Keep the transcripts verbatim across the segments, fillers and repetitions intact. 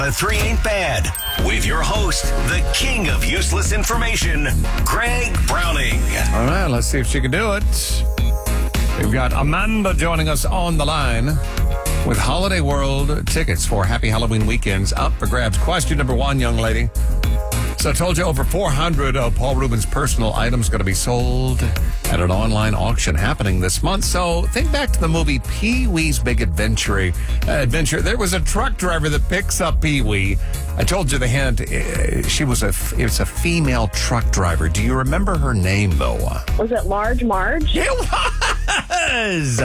A three ain't bad. With your host, the king of useless information, Greg Browning. All right, let's see if she can do it. We've got Amanda joining us on the line with Holiday World tickets for Happy Halloween weekends up for grabs. Question number one, young lady. So I told you over four hundred of Paul Rubens' personal items going to be sold at an online auction happening this month. So think back to the movie Pee-wee's Big Adventure. Uh, Adventure. There was a truck driver that picks up Pee-wee. I told you the hint. Uh, she was a, it was a female truck driver. Do you remember her name, though? Was it Large Marge? It was!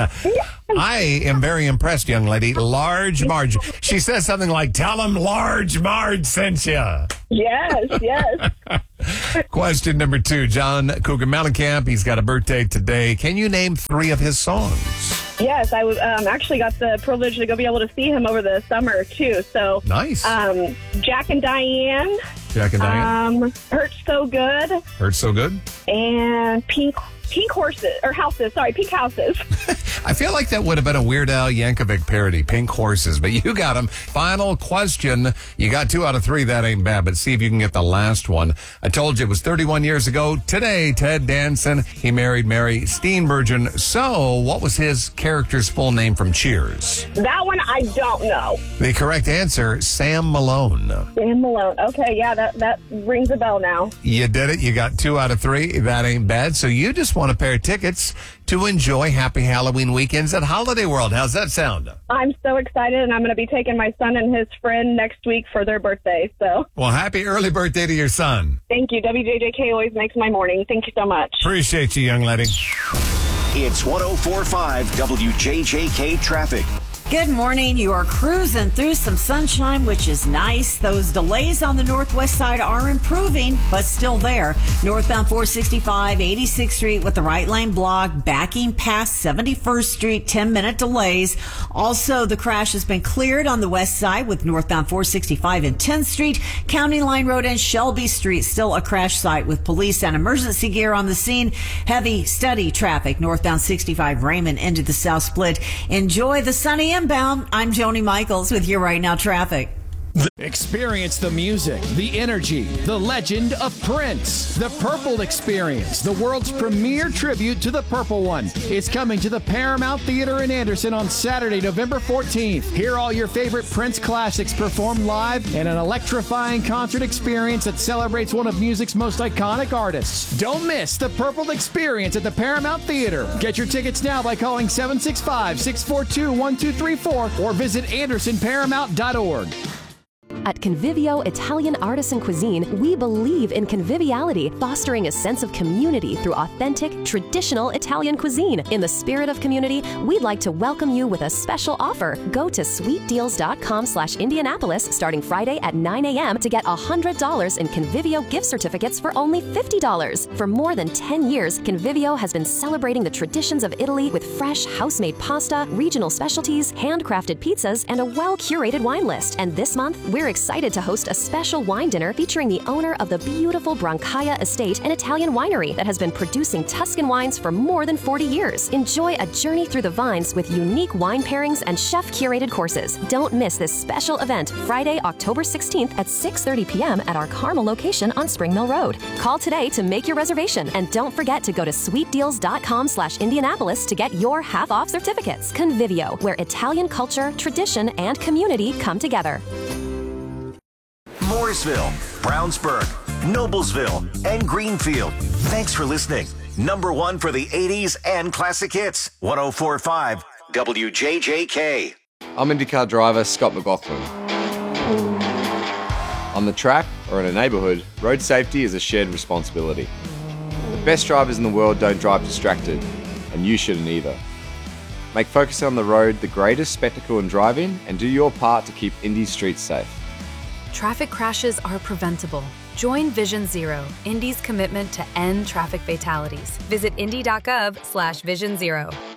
I am very impressed, young lady. Large Marge. She says something like, tell him Large Marge sent you. Yes, yes. Question number two. John Cougar Mellencamp, he's got a birthday today. Can you name three of his songs? Yes, I was um, actually got the privilege to go be able to see him over the summer, too. So Nice. Um, Jack and Diane. Jack and Diane. Um, Hurts So Good. Hurts So Good. And Pink Pink Horses, or Houses, sorry, Pink Houses. I feel like that would have been a Weird Al Yankovic parody, Pink Horses, but you got them. Final question. You got two out of three. That ain't bad, but see if you can get the last one. I told you it was thirty-one years ago. Today, Ted Danson, he married Mary Steenburgen. So what was his character's full name from Cheers? That one I don't know. The correct answer, Sam Malone. Sam Malone. Okay, yeah, that, that rings a bell now. You did it. You got two out of three. That ain't bad. So you just want a pair of tickets to enjoy Happy Halloween weekends at Holiday World. How's that sound? I'm so excited, and I'm going to be taking my son and his friend next week for their birthday. So Well, happy early birthday to your son. thank you. W J J K always makes my morning. Thank you so much. Appreciate you, young lady. It's one oh four point five W J J K Traffic. Good morning. You are cruising through some sunshine, which is nice. Those delays on the northwest side are improving, but still there. Northbound four sixty-five, eighty-sixth Street with the right lane blocked, backing past seventy-first Street, ten minute delays. Also, the crash has been cleared on the west side with northbound four sixty-five and tenth Street, County Line Road and Shelby Street. Still a crash site with police and emergency gear on the scene. Heavy, steady traffic northbound sixty-five Raymond into the South Split. Enjoy the sunny inbound. I'm Joni Michaels with your Right Now traffic. Experience the music, the energy, the legend of Prince. The Purple Experience, the world's premier tribute to the Purple One, is coming to the Paramount Theater in Anderson on Saturday, November fourteenth. Hear all your favorite Prince classics performed live in an electrifying concert experience that celebrates one of music's most iconic artists. Don't miss the Purple Experience at the Paramount Theater. Get your tickets now by calling seven six five, six four two, one two three four or visit anderson paramount dot org. At Convivio Italian Artisan Cuisine, we believe in conviviality, fostering a sense of community through authentic, traditional Italian cuisine. In the spirit of community, we'd like to welcome you with a special offer. Go to sweet deals dot com slash Indianapolis starting Friday at nine a.m. to get one hundred dollars in Convivio gift certificates for only fifty dollars. For more than ten years, Convivio has been celebrating the traditions of Italy with fresh, house-made pasta, regional specialties, handcrafted pizzas, and a well-curated wine list. And this month, we're excited to host a special wine dinner featuring the owner of the beautiful Brancaia Estate, an Italian winery that has been producing Tuscan wines for more than forty years. Enjoy a journey through the vines with unique wine pairings and chef-curated courses. Don't miss this special event Friday, October sixteenth at six thirty p.m. at our Carmel location on Spring Mill Road. Call today to make your reservation, and don't forget to go to sweet deals dot com slash Indianapolis to get your half-off certificates. Convivio, where Italian culture, tradition, and community come together. Mooresville, Brownsburg, Noblesville, and Greenfield. Thanks for listening. Number one for the eighties and classic hits. one oh four point five W J J K. I'm IndyCar driver Scott McLaughlin. On the track or in a neighbourhood, road safety is a shared responsibility. The best drivers in the world don't drive distracted, and you shouldn't either. Make focusing on the road the greatest spectacle in driving, and do your part to keep Indy streets safe. Traffic crashes are preventable. Join Vision Zero, Indy's commitment to end traffic fatalities. Visit indy dot gov slash vision zero.